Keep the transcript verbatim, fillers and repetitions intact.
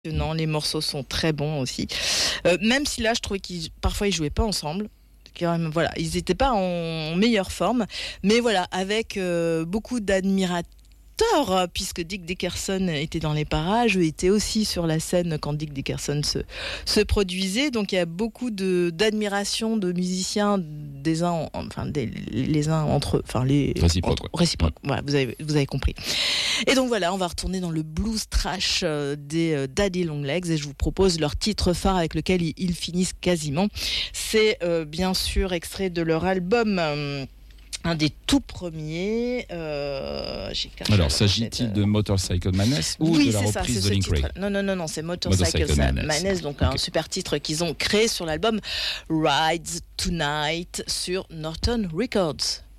Non, les morceaux sont très bons aussi. Euh, même si là, je trouvais qu'ils parfois ils jouaient pas ensemble. Quand même, voilà, ils n'étaient pas en meilleure forme, mais voilà, avec euh, beaucoup d'admirateurs, puisque Dick Dickerson était dans les parages, eux étaient aussi sur la scène quand Dick Dickerson se, se produisait. Donc il y a beaucoup de, d'admiration de musiciens, des uns, enfin des, les uns entre eux, enfin les réciproques. Entre, réciproques. Ouais. Voilà, vous avez, vous avez compris. Et donc voilà, on va retourner dans le blues trash euh, des euh, Daddy Long Legs et je vous propose leur titre phare avec lequel ils, ils finissent quasiment. C'est euh, bien sûr extrait de leur album. Euh, Un des tout premiers. Euh, Alors, s'agit-il de Motorcycle Madness ou oui, de la ça, reprise de Link Wray? Non, non, non, non, c'est Motorcycle, Motorcycle Madness. Madness, donc okay. Un super titre qu'ils ont créé sur l'album Rides Tonight sur Norton Records.